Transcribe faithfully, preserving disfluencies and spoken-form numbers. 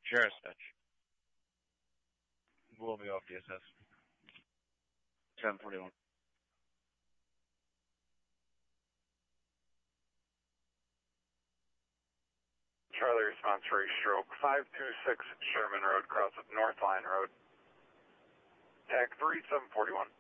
Sure, Dutch. We'll be off D S S. seven forty-one. Charlie response for a stroke. five two six Sherman Road, cross of North Line Road. Tag three seven forty-one.